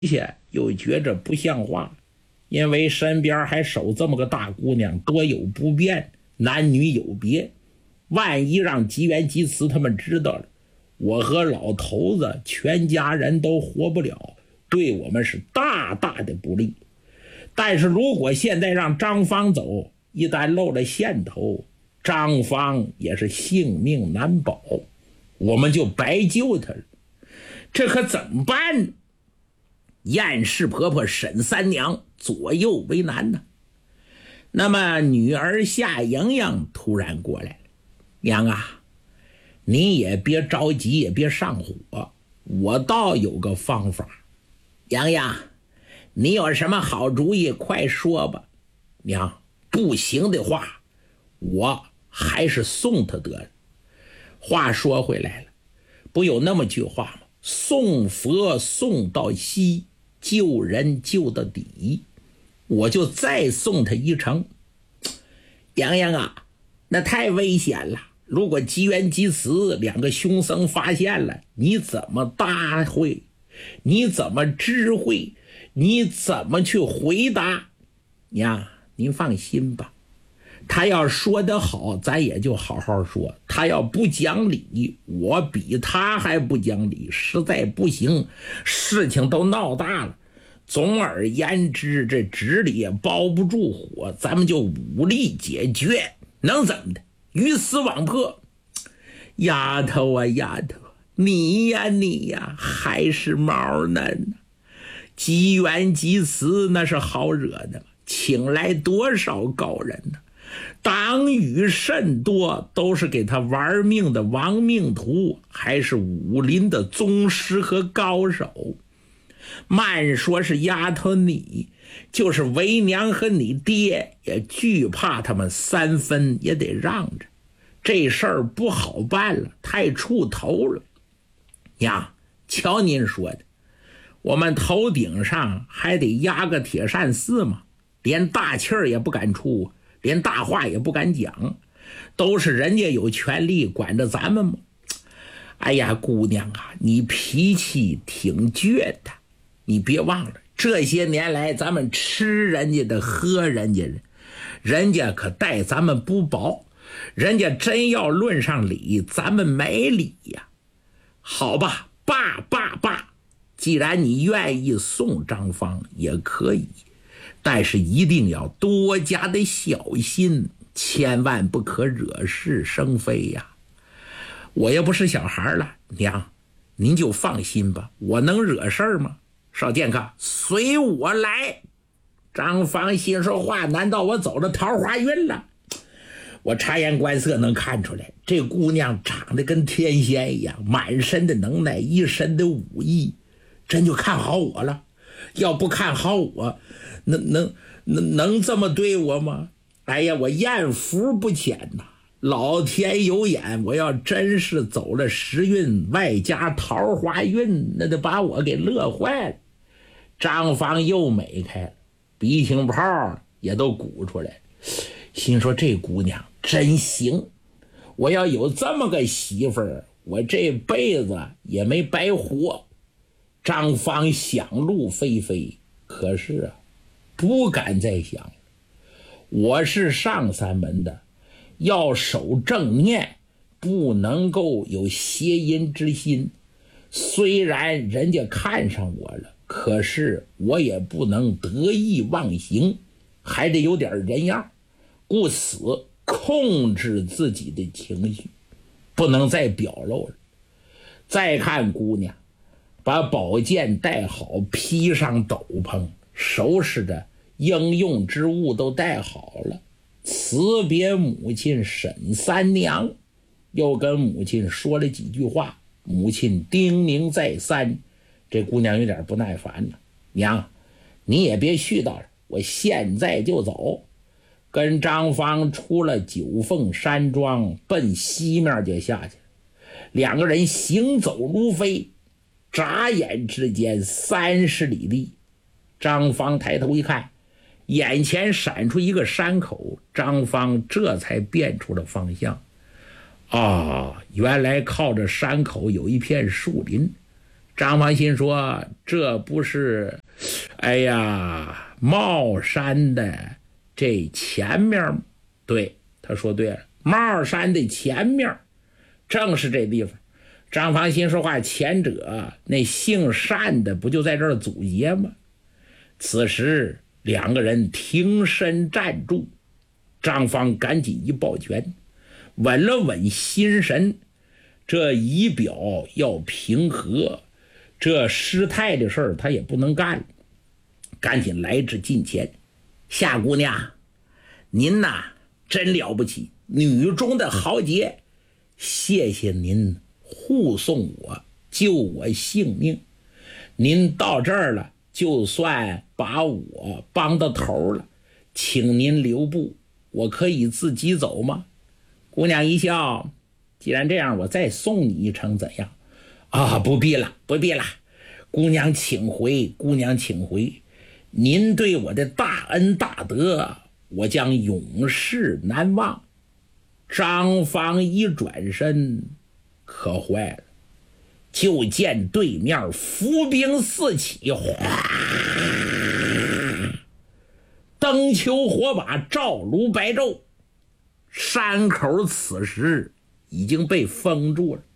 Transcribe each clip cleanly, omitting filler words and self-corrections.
下又觉着不像话，因为身边还守这么个大姑娘，多有不便，男女有别，万一让吉元吉慈他们知道了，我和老头子全家人都活不了，对我们是大大的不利。但是如果现在让张芳走，一旦露了线头，张芳也是性命难保，我们就白救他了，这可怎么办呢？燕氏婆婆沈三娘左右为难呢。那么女儿夏莹莹突然过来了，娘啊，你也别着急，也别上火，我倒有个方法。洋洋，你有什么好主意快说吧。娘，不行的话我还是送他得了。话说回来了，不有那么句话吗？送佛送到西，救人救到底。我就再送他一程。洋洋啊，那太危险了，如果吉元吉慈两个凶僧发现了，你怎么答会？你怎么知会？你怎么去回答？娘，您放心吧，他要说得好，咱也就好好说，他要不讲理，我比他还不讲理，实在不行，事情都闹大了。总而言之，这纸里也包不住火，咱们就武力解决，能怎么的？鱼死网破。丫头啊丫头，你呀还是毛嫩呢。吉元吉慈那是好惹的吗？请来多少高人呢？党羽甚多，都是给他玩命的亡命徒，还是武林的宗师和高手。慢说是丫头你，就是为娘和你爹也惧怕他们三分也得让着，这事儿不好办了，太出头了。呀，瞧您说的，我们头顶上还得压个铁扇寺吗？连大气儿也不敢出，连大话也不敢讲，都是人家有权利管着咱们吗？哎呀，姑娘啊，你脾气挺倔的，你别忘了，这些年来咱们吃人家的，喝人家的，人家可待咱们不薄，人家真要论上理，咱们没理呀。好吧，罢，既然你愿意送张芳也可以，但是一定要多加的小心，千万不可惹是生非呀。我也不是小孩了，娘，您就放心吧，我能惹事儿吗？少剑客，随我来。张芳心说话，难道我走了桃花运了？我察言观色能看出来，这姑娘长得跟天仙一样，满身的能耐，一身的武艺，真就看好我了。要不看好我，能这么对我吗？哎呀，我艳福不浅呐，老天有眼，我要真是走了时运外加桃花运，那得把我给乐坏了。张芳又美开了，鼻涕泡也都鼓出来，心说这姑娘真行，我要有这么个媳妇儿，我这辈子也没白活。张芳想入非非，可是不敢再想了。我是上三门的，要守正念，不能够有邪淫之心。虽然人家看上我了，可是我也不能得意忘形，还得有点人样，故此控制自己的情绪，不能再表露了。再看姑娘，把宝剑带好，披上斗篷，收拾的应用之物都带好了，辞别母亲沈三娘，又跟母亲说了几句话，母亲叮咛再三，这姑娘有点不耐烦了。娘，你也别絮叨了，我现在就走。跟张芳出了九凤山庄，奔西面就下去了。两个人行走如飞，眨眼之间30里地。张芳抬头一看，眼前闪出一个山口，张芳这才辨出了方向。原来靠着山口有一片树林， 张方心说：“这不是，哎呀，帽山的这前面吗？”对，他说对了，帽山的前面正是这地方。张方心说话，前者那姓单的不就在这儿阻截吗？此时两个人挺身站住，张方赶紧一抱拳，稳了稳心神，这仪表要平和，这失态的事儿他也不能干，赶紧来至近前。夏姑娘，您呐真了不起，女中的豪杰，谢谢您护送我，救我性命。您到这儿了，就算把我帮到头了，请您留步，我可以自己走吗？姑娘一笑，既然这样，我再送你一程怎样？啊，不必了，不必了，姑娘请回，姑娘请回，您对我的大恩大德，我将永世难忘。张方一转身，可坏了，就见对面伏兵四起，哗，灯球火把照如白昼，山口此时已经被封住了。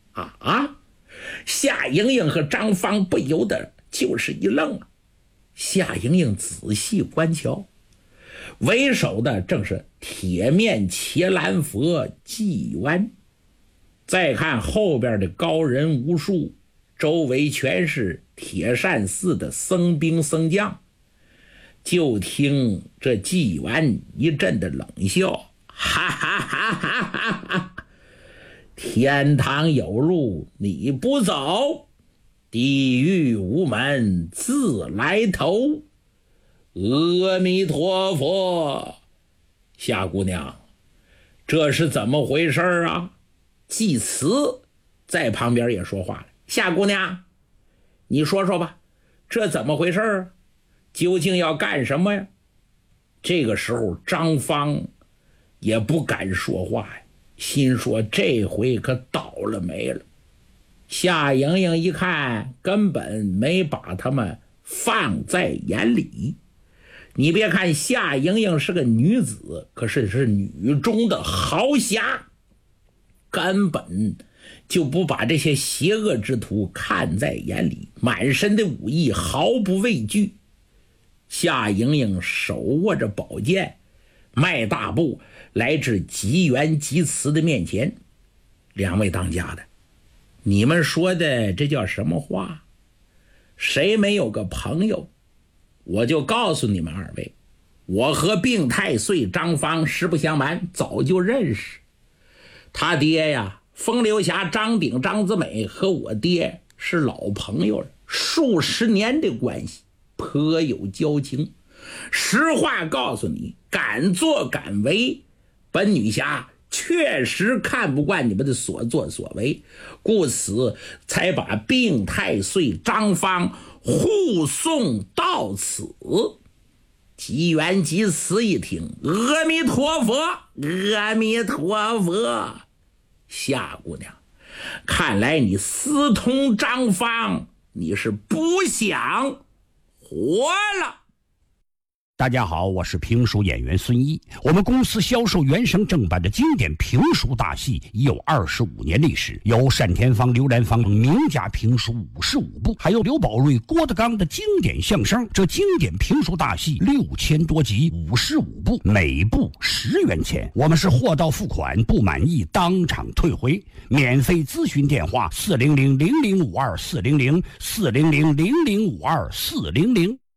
夏莹莹和张方不由得就是一愣。夏莹莹仔细观瞧，为首的正是铁面伽蓝佛纪元，再看后边的高人无数，周围全是铁扇寺的僧兵僧将。就听这纪元一阵的冷笑，哈哈哈哈哈哈！天堂有路你不走，地狱无门自来投。阿弥陀佛。夏姑娘，这是怎么回事啊？祭慈在旁边也说话了，夏姑娘，你说说吧，这怎么回事？究竟要干什么呀？这个时候张方也不敢说话呀，心说这回可倒了霉了。夏莹莹一看，根本没把他们放在眼里。你别看夏莹莹是个女子，可是女中的豪侠，根本就不把这些邪恶之徒看在眼里，满身的武艺毫不畏惧。夏莹莹手握着宝剑，迈大步来至吉元吉慈的面前。两位当家的，你们说的这叫什么话？谁没有个朋友？我就告诉你们二位，我和病太岁张方实不相瞒，早就认识。他爹呀，风流侠张鼎张子美和我爹是老朋友了，数十年的关系，颇有交情。实话告诉你，敢作敢为，本女侠确实看不惯你们的所作所为，故此才把病太岁张方护送到此。吉元吉慈一听，阿弥陀佛，阿弥陀佛。夏姑娘，看来你私通张方，你是不想活了。 大家好，我是评书演员孙一。我们公司销售原声正版的经典评书大戏已有25年历史，有单田芳、刘兰芳名家评书55部，还有刘宝瑞、郭德纲的经典相声。这经典评书大戏6000多集，55部，每部10元钱。我们是货到付款，不满意当场退回。免费咨询电话：400-0052-400，400-0052-400。